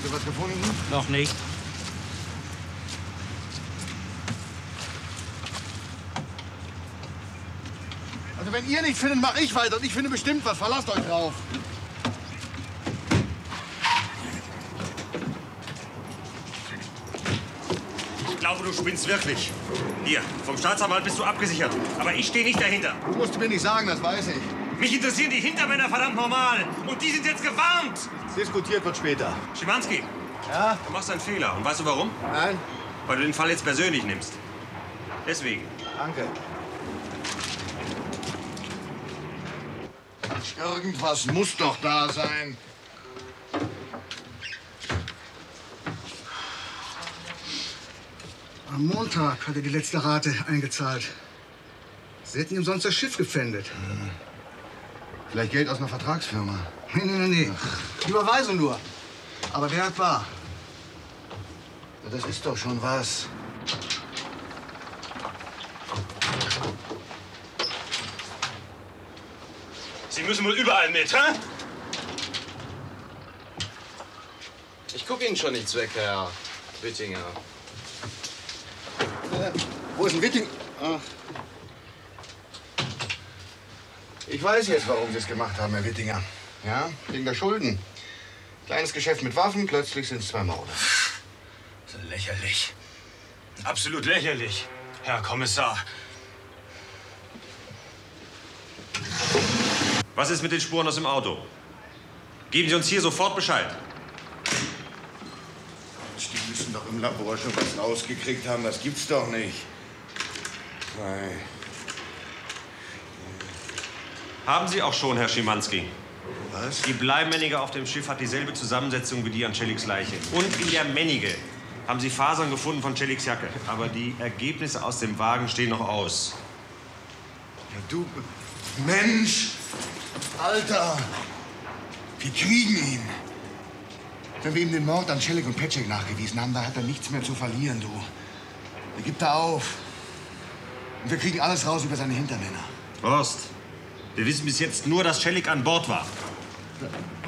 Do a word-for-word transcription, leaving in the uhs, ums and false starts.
Habt ihr was gefunden? Noch nicht. Also wenn ihr nicht findet, mache ich weiter. Und ich finde bestimmt was. Verlasst euch drauf. Ich glaube, du spinnst wirklich. Hier, vom Staatsanwalt bist du abgesichert. Aber ich stehe nicht dahinter. Du musst mir nicht sagen, das weiß ich. Mich interessieren die Hintermänner verdammt normal. Und die sind jetzt gewarnt. Diskutiert wird später. Schimanski, Ja? du machst einen Fehler. Und weißt du warum? Nein? Weil du den Fall jetzt persönlich nimmst. Deswegen. Danke. Irgendwas muss doch da sein. Am Montag hat er die letzte Rate eingezahlt. Sie hätten ihm sonst das Schiff gepfändet. Hm. Vielleicht Geld aus einer Vertragsfirma. Nee, nee, nee, nee. Die Überweisung nur. Aber der hat wahr. Das ist doch schon was. Sie müssen wohl überall mit, hä? Ich gucke Ihnen schon nichts weg, Herr Wittinger. Äh, wo ist denn Witting? Ach. Ich weiß jetzt, warum Sie es gemacht haben, Herr Wittinger. Ja, wegen der Schulden. Kleines Geschäft mit Waffen, plötzlich sind es zwei Morde. Das ist lächerlich. Absolut lächerlich, Herr Kommissar. Was ist mit den Spuren aus dem Auto? Geben Sie uns hier sofort Bescheid. Die müssen doch im Labor schon was rausgekriegt haben. Das gibt's doch nicht. Nein. Haben Sie auch schon, Herr Schimanski. Was? Die Bleimennige auf dem Schiff hat dieselbe Zusammensetzung wie die an Celiks Leiche. Und in der Mennige haben Sie Fasern gefunden von Celiks Jacke. Aber die Ergebnisse aus dem Wagen stehen noch aus. Ja, du... Mensch! Alter! Wir kriegen ihn. Wenn wir ihm den Mord an Celik und Petschek nachgewiesen haben, da hat er nichts mehr zu verlieren, du. Der gibt da auf. Und wir kriegen alles raus über seine Hintermänner. Horst, wir wissen bis jetzt nur, dass Celik an Bord war. Ja.